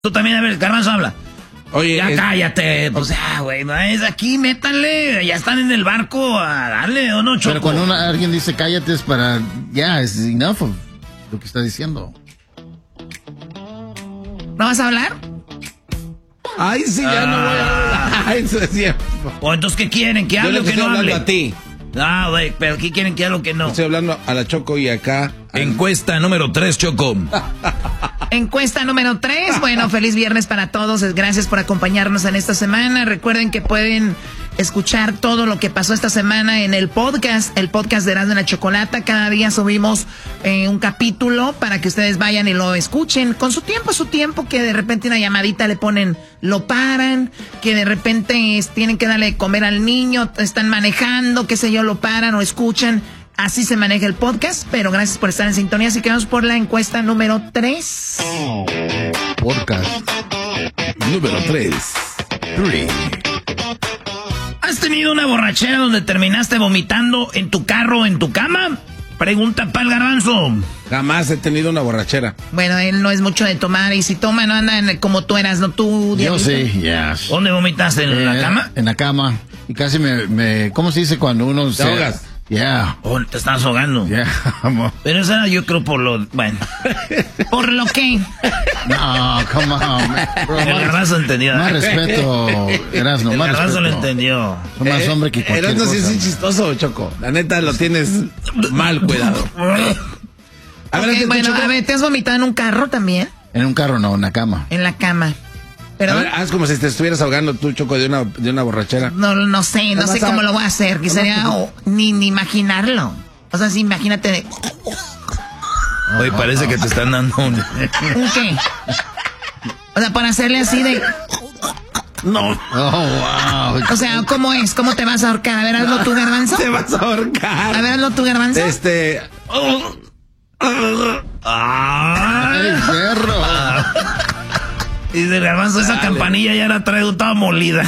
Tú también, a ver, Garbanzo habla. Oye, ya cállate, pues güey, no es aquí, métanle, ya están en el barco a darle, ¿o no, Choco? Pero cuando alguien dice cállate es para, es enough of lo que está diciendo. ¿No vas a hablar? Ay, sí, ya no voy a hablar. Eso decía. O entonces, ¿qué quieren? ¿Que hable o que no hable? Yo le estoy hablando a ti. Ah, güey, pero ¿qué quieren que hable o que no? Estoy hablando a la Choco y acá. Encuesta número 3, Choco. Encuesta número 3. Bueno, feliz viernes para todos. Gracias por acompañarnos en esta semana. Recuerden que pueden escuchar todo lo que pasó esta semana en el podcast de Erasmo y la Chocolata. Cada día subimos un capítulo para que ustedes vayan y lo escuchen con su tiempo, que de repente una llamadita le ponen, lo paran, que de repente tienen que darle de comer al niño, están manejando, qué sé yo, lo paran o escuchan. Así se maneja el podcast, pero gracias por estar en sintonía. Así que vamos por la encuesta número 3. Podcast número 3. ¿Has tenido una borrachera donde terminaste vomitando en tu carro o en tu cama? Pregunta para el Garbanzo. Jamás he tenido una borrachera. Bueno, él no es mucho de tomar, y si toma no anda como tú eras, ¿no? Tú, yo sí, yes. ¿Dónde vomitaste? ¿En la cama? En la cama. Y casi me ¿cómo se dice cuando uno ¿Te ahogas? Yeah. Oh, te estás ahogando. Yeah. Pero eso yo creo por lo... Bueno. ¿Por lo qué? No, come on. Bro, el Garbanzo entendió. Más respeto, Erasmo, más respeto. El Garbanzo lo entendió. Son más hombre que cualquier Erasmo cosa. sí es chistoso, Choco. La neta lo tienes mal cuidado. A ver, ¿te has vomitado en un carro también? En un carro no, en la cama. En la cama. A ver, haz como si te estuvieras ahogando tú, Choco, de una borrachera. No sé cómo lo voy a hacer. Que sería ni imaginarlo. O sea, sí, imagínate. Oye, parece que te están dando un... ¿Un qué? O sea, para hacerle así de... No. Oh, wow. O sea, ¿cómo es? ¿Cómo te vas a ahorcar? A ver, hazlo tú, Garbanzo. Te vas a ahorcar. A ver, hazlo tú, Garbanzo. ¡Ay, perro! Y del Garbanzo, esa campanilla ya la traigo toda molida.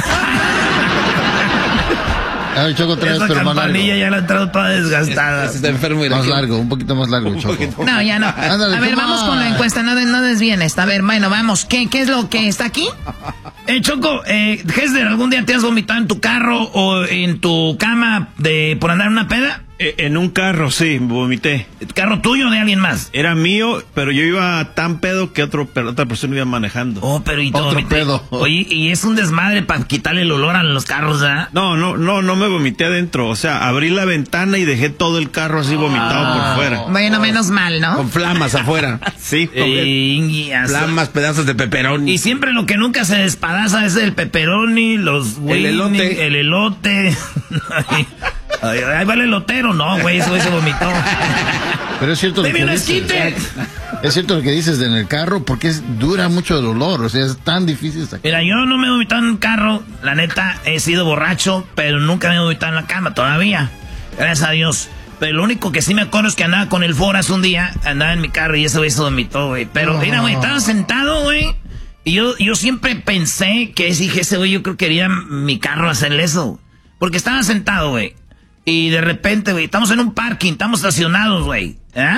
A ver, Choco, traes esa pero más largo. campanilla ya la traigo toda desgastada. Está enfermo. Más largo, un poquito más largo, Choco. No, ya no. Ándale, a ver, vamos con la encuesta, no desvíen esta. A ver, bueno, vamos. ¿Qué es lo que está aquí? Choco, Hesder, ¿algún día te has vomitado en tu carro o en tu cama por andar en una peda? En un carro, sí, vomité. ¿Carro tuyo o de alguien más? Era mío, pero yo iba tan pedo que otra persona iba manejando. Oh, pero y todo. Otro pedo. Oye, y es un desmadre para quitarle el olor a los carros, ¿verdad? No me vomité adentro. O sea, abrí la ventana y dejé todo el carro así vomitado por fuera. Bueno, menos mal, ¿no? Con flamas afuera. Sí, flamas, pedazos de pepperoni. Y siempre lo que nunca se despadaza es el pepperoni, el elote. Ahí va el elotero. No, güey, eso se vomitó. Pero es cierto lo ¡Deme que un dices. esquite! Es cierto lo que dices en el carro porque dura mucho el olor. O sea, es tan difícil sacar. Mira, yo no me he vomitado en un carro. La neta, he sido borracho, pero nunca me he vomitado en la cama todavía. Gracias a Dios. Pero lo único que sí me acuerdo es que andaba con el Foras un día. Andaba en mi carro y ese güey se vomitó, güey. Pero mira, güey, estaba sentado, güey. Y yo siempre pensé que dije, ese güey, yo creo que quería mi carro hacerle eso. Porque estaba sentado, güey. Y de repente, güey, estamos en un parking, estamos estacionados, güey.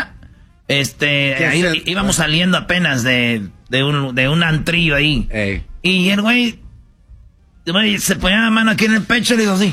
Ahí íbamos saliendo apenas de un antrillo ahí. Ey. Y el güey se ponía la mano aquí en el pecho y le dijo así.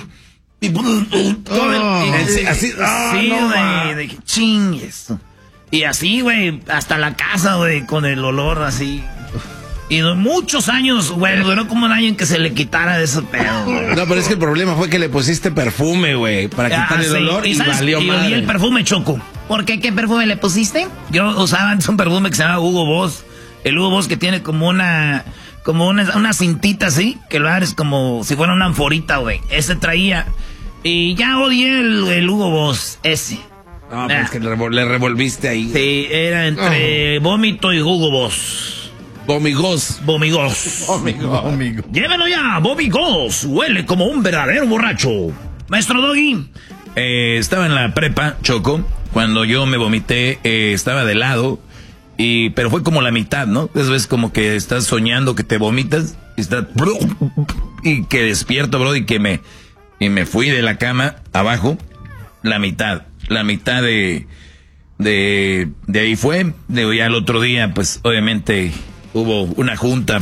Así, sí, güey, de chingues. Y así, güey, hasta la casa, güey, con el olor así. Y muchos años, güey, duró como un año en que se le quitara de ese pedo, güey. No, pero es que el problema fue que le pusiste perfume, güey, para quitar el olor y valió madre. Y el perfume, Choco. ¿Por qué? ¿Qué perfume le pusiste? Yo usaba antes un perfume que se llama Hugo Boss. El Hugo Boss que tiene como una cintita así, que lo abres como si fuera una anforita, güey. Ese traía. Y ya odié el Hugo Boss, ese. No, pues es que le revolviste ahí. Sí, era entre vómito y Hugo Boss. Vomigos. Llévelo ya, Vomigos. Huele como un verdadero borracho. Maestro Doggy. Estaba en la prepa, Choco, cuando yo me vomité, estaba de lado, pero fue como la mitad, ¿no? Es como que estás soñando que te vomitas, y que despierto, bro, y me fui de la cama abajo, la mitad de ahí fue, ya el otro día, pues, obviamente, hubo una junta